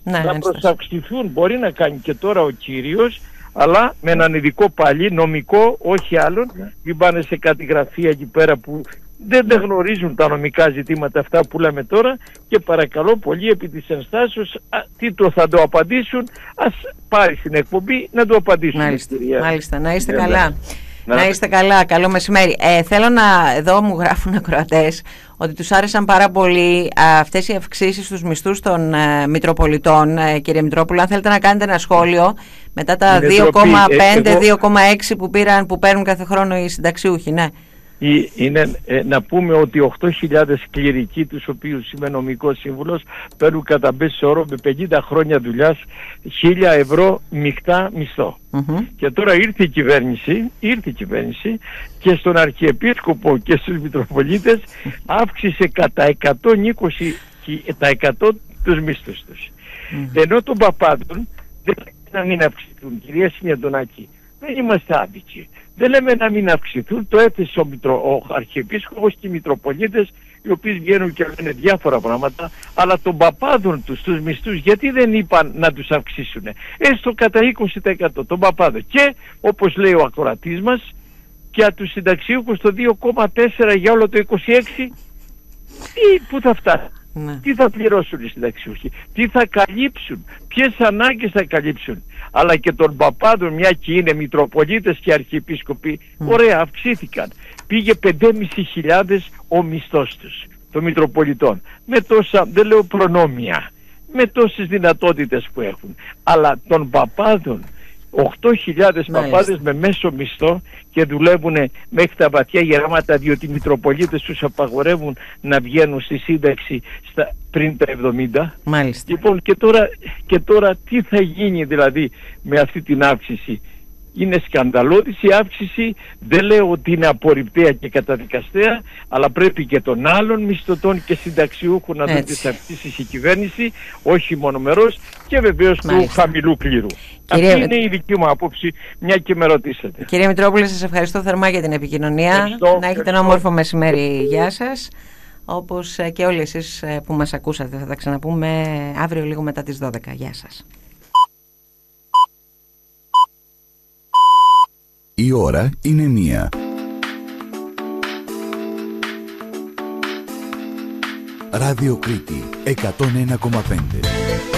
να προσαυξηθούν. Μπορεί να κάνει και τώρα ο κύριος, αλλά με έναν ειδικό πάλι, νομικό, όχι άλλον. Μην πάνε σε κάτι γραφεία εκεί πέρα που δεν γνωρίζουν τα νομικά ζητήματα αυτά που λέμε τώρα, και παρακαλώ πολύ επί της ενστάσεως, τι θα το απαντήσουν, ας πάρει στην εκπομπή να το απαντήσουν. Μάλιστα, να είστε καλά. Να είστε καλά, καλό μεσημέρι. Θέλω εδώ μου γράφουν ακροατές ότι τους άρεσαν πάρα πολύ αυτές οι αυξήσεις στους μισθούς των Μητροπολιτών. Κύριε Μητρόπουλο, αν θέλετε να κάνετε ένα σχόλιο μετά τα 2,5-2,6 που παίρνουν κάθε χρόνο οι συνταξιούχοι, ναι. Είναι να πούμε ότι 8.000 κληρικοί, τους οποίους είμαι νομικός σύμβουλος, παίρνουν κατά μέσο όρο με 50 χρόνια δουλειάς 1.000 ευρώ μεικτά μισθό. Και τώρα ήρθε η κυβέρνηση και στον Αρχιεπίσκοπο και στους Μητροπολίτες αύξησε κατά 120% τους μισθούς τους. Ενώ των παπάδων δεν πρέπει να μην αυξηθούν, κυρία Συνιαντονάκη. Δεν είμαστε άδικοι. Δεν λέμε να μην αυξηθούν. Το έθεσε ο Αρχιεπίσκοπος και οι Μητροπολίτες, οι οποίοι βγαίνουν και λένε διάφορα πράγματα, αλλά των παπάδων τους, τους μισθούς, γιατί δεν είπαν να τους αυξήσουν? Έστω κατά 20% των παπάδων. Και όπως λέει ο ακροατής μας, και τους συνταξίουχους το 2,4 για όλο το 26, πού θα φτάσει? Τι θα πληρώσουν οι συνταξιούχοι, τι θα καλύψουν, ποιες ανάγκες θα καλύψουν? Αλλά και των παπάδων, μια και είναι Μητροπολίτες και Αρχιεπίσκοποι, ωραία, αυξήθηκαν. Πήγε 5.500 ο μισθός τους των Μητροπολιτών, με τόσα, δεν λέω προνόμια, με τόσες δυνατότητες που έχουν. Αλλά των παπάδων, 8.000 παπάδες με μέσο μισθό, και δουλεύουν μέχρι τα βαθιά γεράματα, διότι οι Μητροπολίτες τους απαγορεύουν να βγαίνουν στη σύνταξη πριν τα 70. Μάλιστα. Λοιπόν, και τώρα τι θα γίνει δηλαδή με αυτή την αύξηση? Είναι σκανδαλώδης η αύξηση. Δεν λέω ότι είναι απορριπταία και καταδικαστέα, αλλά πρέπει και των άλλων μισθωτών και συνταξιούχων να δουν τις αυξήσεις η κυβέρνηση, όχι μονομερός, και βεβαίως του χαμηλού κλήρου. Αυτή είναι η δική μου άποψη, μια και με ρωτήσατε. Κύριε Μητρόπουλε, σας ευχαριστώ θερμά για την επικοινωνία. Να έχετε ένα όμορφο μεσημέρι. Γεια σας. Όπως και όλοι εσείς που μας ακούσατε. Θα τα ξαναπούμε αύριο λίγο μετά τις 12. Γεια σας. Η ώρα είναι 1. Ράδιο Κρήτη 101,5.